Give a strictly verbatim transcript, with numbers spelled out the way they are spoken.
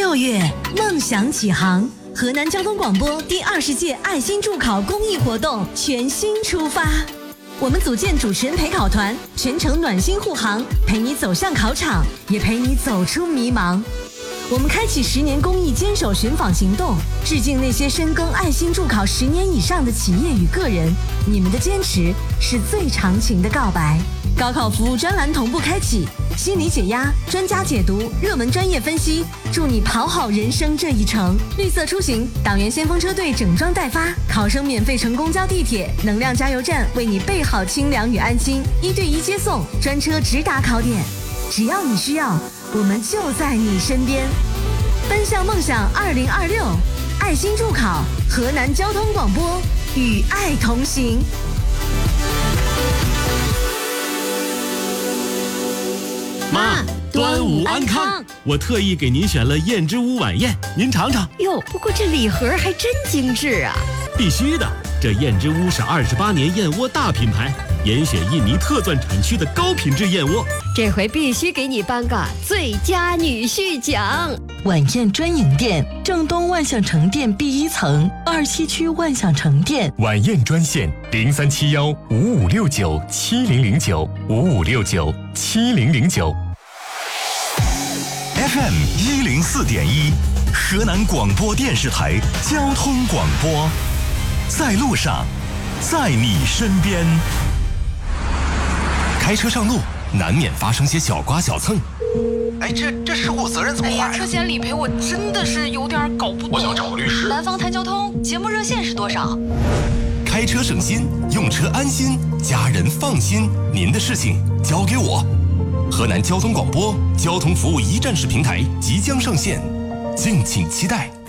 六月，梦想起航，河南交通广播第二十届爱心助考公益活动全新出发。我们组建主持人陪考团，全程暖心护航，陪你走向考场，也陪你走出迷茫。我们开启十年公益坚守寻访行动，致敬那些深耕爱心助考十年以上的企业与个人，你们的坚持是最长情的告白。高考服务专栏同步开启，心理解压，专家解读，热门专业分析，祝你跑好人生这一程。绿色出行，党员先锋车队整装待发，考生免费乘公交地铁，能量加油站为你备好清凉与安心，一对一接送，专车直达考点。只要你需要，我们就在你身边。奔向梦想二零二六，爱心助考，河南交通广播与爱同行。 妈，端午安康！我特意给您选了燕之屋晚宴，您尝尝。 哟，不过这礼盒还真精致啊！ 必须的，这燕之屋是二十八年燕窝大品牌，严选印尼特钻产区的高品质燕窝。 这回必须给你颁个最佳女婿奖。 晚宴专营店，正东万象城店 B 一层，二七区万象城店。 晚宴专线零三七幺五五六九七零零九五五六九七零零九。 F M 一零四点一，河南广播电视台交通广播，在路上，在你身边。开车上路，难免发生些小刮小蹭。 哎，这这事故责任怎么划呀？ 哎呀，车险理赔我真的是有点搞不懂。 我想找个律师。 南方谈交通节目热线是多少？ 开车省心，用车安心，家人放心。您的事情交给我。河南交通广播交通服务一站式平台即将上线，敬请期待。